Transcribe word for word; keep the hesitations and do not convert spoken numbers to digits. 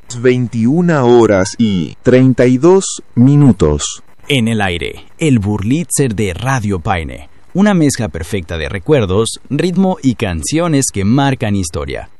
veintiuna horas y treinta y dos minutos. En el aire, el Burlitzer de Radio Paine. Una mezcla perfecta de recuerdos, ritmo y canciones que marcan historia.